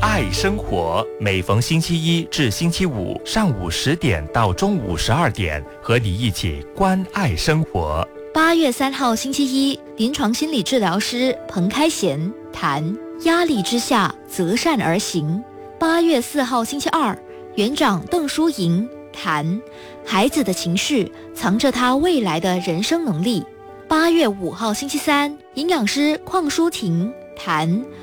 爱生活，每逢星期一至星期五上午10点到中午12点，和你一起关爱生活。 8月3号星期一，临床心理治疗师彭开贤谈压力之下择善而行。8月4号星期二，园长邓淑莹谈孩子的情绪藏着他未来的人生能力。8月5号星期三，营养师邝淑婷谈